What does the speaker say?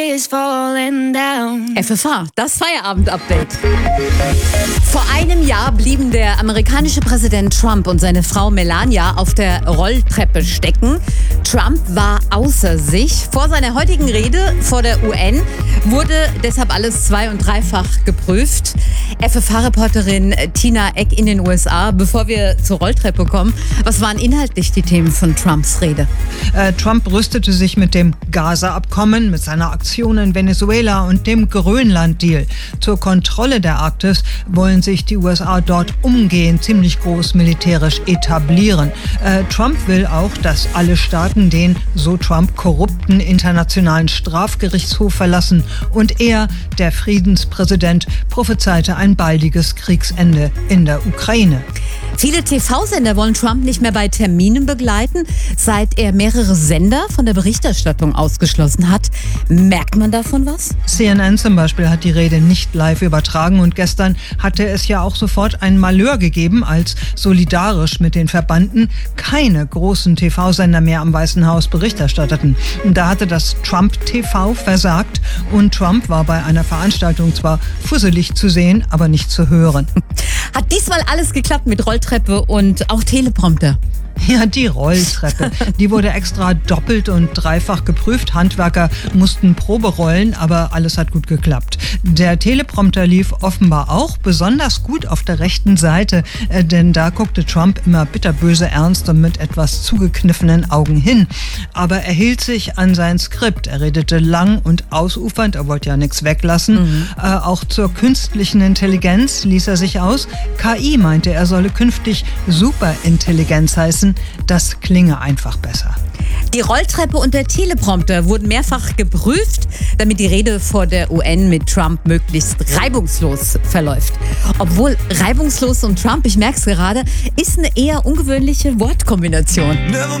FFH, das Feierabend-Update. Vor einem Jahr blieben der amerikanische Präsident Trump und seine Frau Melania auf der Rolltreppe stecken. Trump war außer sich. Vor seiner heutigen Rede vor der UN wurde deshalb alles zwei- und dreifach geprüft. FFH-Reporterin Tina Eck in den USA. Bevor wir zur Rolltreppe kommen, was waren inhaltlich die Themen von Trumps Rede? Trump rüstete sich mit dem Gaza-Abkommen, mit seiner Aktion in Venezuela und dem Grönland-Deal. Zur Kontrolle der Arktis wollen sich die USA dort umgehend ziemlich groß militärisch etablieren. Trump will auch, dass alle Staaten den, so Trump, korrupten Internationalen Strafgerichtshof verlassen und er, der Friedenspräsident, prophezeite ein baldiges Kriegsende in der Ukraine. Viele TV-Sender wollen Trump nicht mehr bei Terminen begleiten, seit er mehrere Sender von der Berichterstattung ausgeschlossen hat. Merkt man davon was? CNN zum Beispiel hat die Rede nicht live übertragen und gestern hatte es ja auch sofort ein Malheur gegeben, als solidarisch mit den Verbanden keine großen TV-Sender mehr am Weißen Haus Bericht erstatteten. Da hatte das Trump-TV versagt und Trump war bei einer Veranstaltung zwar fusselig zu sehen, aber nicht zu hören. Hat diesmal alles geklappt mit Rolltreppe und auch Teleprompter? Ja, die Rolltreppe. Die wurde extra doppelt und dreifach geprüft. Handwerker mussten Probe rollen, aber alles hat gut geklappt. Der Teleprompter lief offenbar auch besonders gut auf der rechten Seite, denn da guckte Trump immer bitterböse ernst und mit etwas zugekniffenen Augen hin. Aber er hielt sich an sein Skript. Er redete lang und ausufernd, er wollte ja nichts weglassen. Auch zur künstlichen Intelligenz ließ er sich aus. KI meinte, er solle künftig Superintelligenz heißen. Das klinge einfach besser. Die Rolltreppe und der Teleprompter wurden mehrfach geprüft, damit die Rede vor der UN mit Trump möglichst reibungslos verläuft. Obwohl reibungslos und Trump, ich merke es gerade, ist eine eher ungewöhnliche Wortkombination.